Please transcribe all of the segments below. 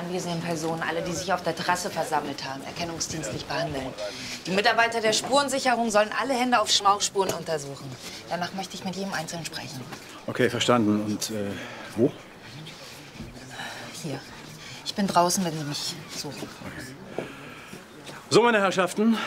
anwesenden Personen, alle, die sich auf der Terrasse versammelt haben, erkennungsdienstlich behandeln. Die Mitarbeiter der Spurensicherung sollen alle Hände auf Schmauchspuren untersuchen. Danach möchte ich mit jedem Einzelnen sprechen. Okay, verstanden. Und wo? Hier. Ich bin draußen, wenn Sie mich suchen. So, meine Herrschaften.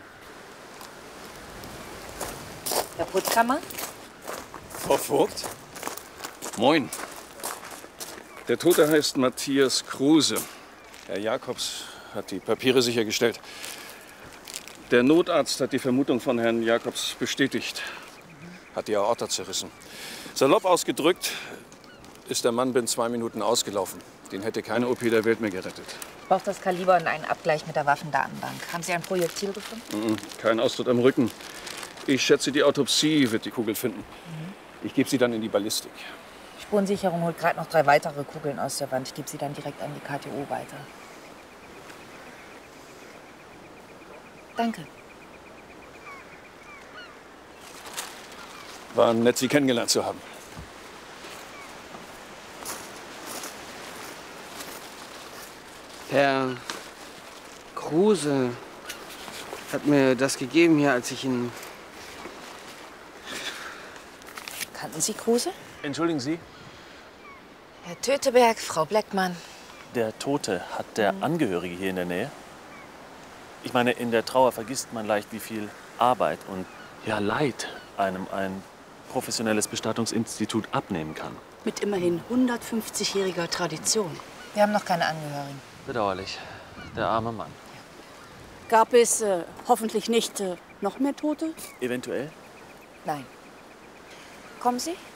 Der Putzkammer? Frau Vogt? Moin. Der Tote heißt Matthias Kruse. Herr Jakobs hat die Papiere sichergestellt. Der Notarzt hat die Vermutung von Herrn Jakobs bestätigt. Hat die Aorta zerrissen. Salopp ausgedrückt ist der Mann binnen 2 Minuten ausgelaufen. Den hätte keine OP der Welt mehr gerettet. Ich brauche das Kaliber und einen Abgleich mit der Waffendatenbank. Haben Sie ein Projektil gefunden? Kein Austritt am Rücken. Ich schätze, die Autopsie wird die Kugel finden. Ich gebe sie dann in die Ballistik. Spurensicherung holt gerade noch 3 weitere Kugeln aus der Wand. Ich gebe sie dann direkt an die KTO weiter. Danke. War nett, Sie kennengelernt zu haben. Herr Kruse hat mir das gegeben hier, als ich ihn... Kannten Sie Kruse? Entschuldigen Sie, Herr Töteberg, Frau Bleckmann. der Tote, hat der Angehörige hier in der Nähe? Ich meine, in der Trauer vergisst man leicht, wie viel Arbeit und ja, Leid einem ein professionelles Bestattungsinstitut abnehmen kann. Mit immerhin 150-jähriger Tradition. Wir haben noch keine Angehörigen. Bedauerlich. Der arme Mann. Gab es hoffentlich nicht noch mehr Tote? Eventuell? Nein. Kommen Sie?